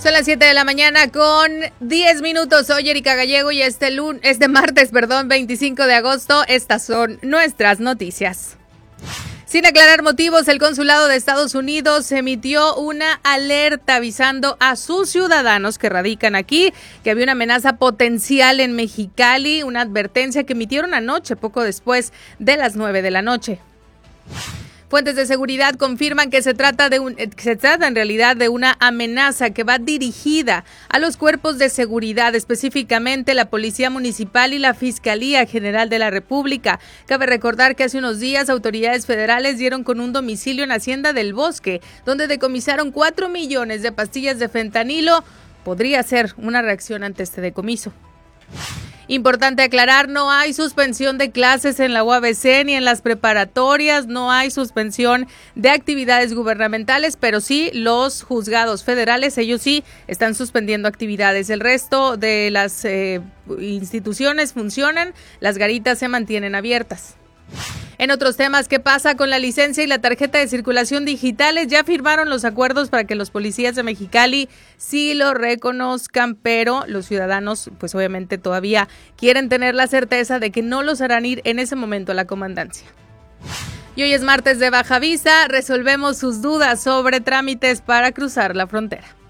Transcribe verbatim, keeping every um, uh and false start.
Son las siete de la mañana con diez minutos. Soy Erika Gallego y este lunes, este martes, perdón, veinticinco de agosto, estas son nuestras noticias. Sin aclarar motivos, el Consulado de Estados Unidos emitió una alerta avisando a sus ciudadanos que radican aquí que había una amenaza potencial en Mexicali, una advertencia que emitieron anoche, poco después de las nueve de la noche. Fuentes de seguridad confirman que se trata de un, se trata en realidad de una amenaza que va dirigida a los cuerpos de seguridad, específicamente la Policía Municipal y la Fiscalía General de la República. Cabe recordar que hace unos días autoridades federales dieron con un domicilio en Hacienda del Bosque, donde decomisaron cuatro millones de pastillas de fentanilo. Podría ser una reacción ante este decomiso. Importante aclarar, no hay suspensión de clases en la U A B C ni en las preparatorias, no hay suspensión de actividades gubernamentales, pero sí los juzgados federales, ellos sí están suspendiendo actividades. El resto de las eh, instituciones funcionan, las garitas se mantienen abiertas. En otros temas, ¿qué pasa con la licencia y la tarjeta de circulación digitales? Ya firmaron los acuerdos para que los policías de Mexicali sí lo reconozcan, pero los ciudadanos, pues obviamente todavía quieren tener la certeza de que no los harán ir en ese momento a la comandancia. Y hoy es martes de Baja Vista, resolvemos sus dudas sobre trámites para cruzar la frontera.